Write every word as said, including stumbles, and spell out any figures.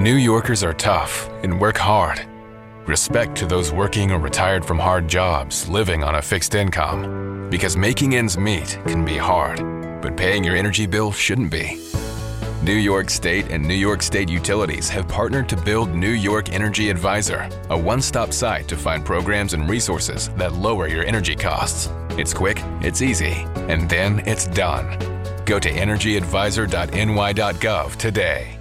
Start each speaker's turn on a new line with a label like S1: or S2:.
S1: New Yorkers are tough and work hard. Respect to those working or retired from hard jobs, living on a fixed income. Because making ends meet can be hard, but paying your energy bill shouldn't be. New York State and New York State Utilities have partnered to build New York Energy Advisor, a one-stop site to find programs and resources that lower your energy costs. It's quick, it's easy, and then it's done. Go to energy advisor dot N Y dot gov today.